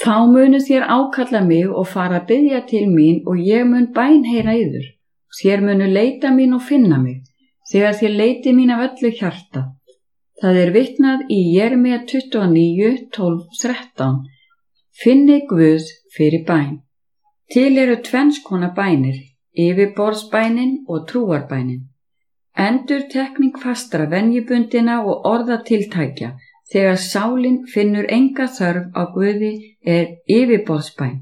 Þá munu þér ákalla mig og fara að biðja til mín og ég mun bænheyra yður. Þér munu leita mín og finna mig, þegar þér leiti mín af öllu hjarta. Það vitnað í Jeremíu 29, 12, 13. Finnið Guð fyrir bæn. Til eru tvenns konar bænir, yfirborðsbænin og trúarbænin. Endurtekning fastra venjubundina og orðatiltækja, þegar sálin finnur enga þörf á Guði yfirborðsbæn.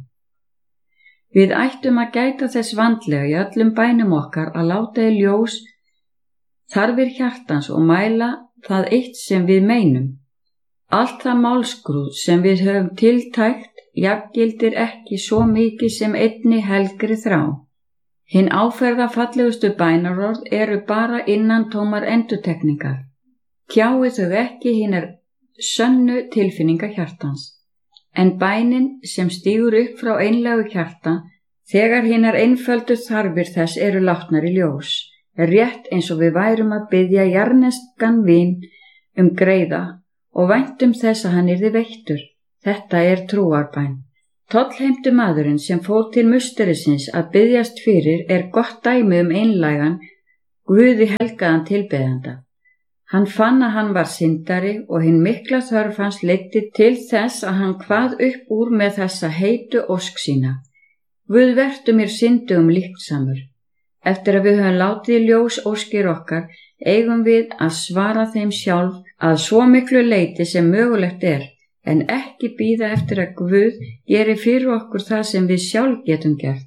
Við ættum að gæta þess vandlega í öllum bænum okkar að láta í ljós þarfir hjartans og mæla það eitt sem við meinum. Allt það málskrúð sem við höfum tiltækt jafngildir ekki svo mikið sem einni helgri þrá. Hinn áferðafallegustu bænarorð eru bara innantómar endurtekningar. Tjái þau ekki hinar sönnu tilfinningar hjartans. En bænin sem stígur upp frá einlægu hjarta, þegar hinar einföldu þarfir þess eru látnar í ljós, rétt eins og við værum að biðja jarðneskan vin greiða og væntum þess að hann yrði veittur. Þetta trúarbæn. Tollheimtu maðurinn sem fór til musterisins að biðjast fyrir gott dæmi einlægan, Guði helgaðan tilbeðanda. Hann fann að hann var syndari og hinn mikla þörf hans leiddi til þess að hann kvað upp úr með þessa heitu ósk sína. Guð vertu mér syndugum líktsamur. Eftir að við höfum látið í ljós óskir okkar, eigum við að svara þeim sjálf að svo miklu leyti sem mögulegt en ekki bíða eftir að Guð geri fyrir okkur það sem við sjálf getum gert.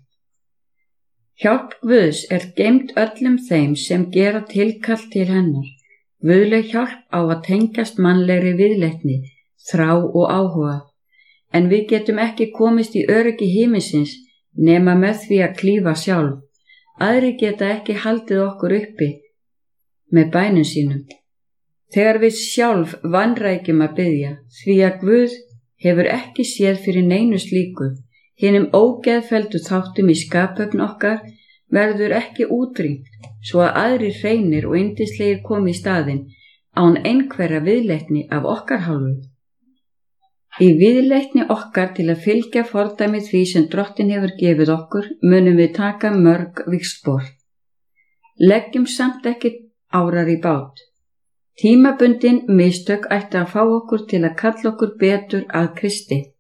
Hjálp Guðs geymd öllum þeim sem gera tilkall til hennar. Guðleg hjálp á að tengjast mannlegri viðleitni, þrá og áhuga, en við getum ekki komist í öryggi himinsins nema með því að klífa sjálf. Aðrir geta ekki haldið okkur uppi með bænum sínum. Þegar við sjálf vanrækjum að biðja, því að Guð hefur ekki séð fyrir neinu slíku, hinum ógeðfelldu þáttum í skapöfn okkar verður ekki útrýmt, svo að aðrir hreinir og yndislegir komi í staðinn án einhverja viðleitni af okkar hálfu. Í viðleitni okkar til að fylgja fordæmi því sem Drottinn hefur gefið okkur, munum við taka mörg víxlspor. Leggjum samt ekki árar í bát. Tímabundin mistök ættu að fá okkur til að kalla okkur betur að Kristi.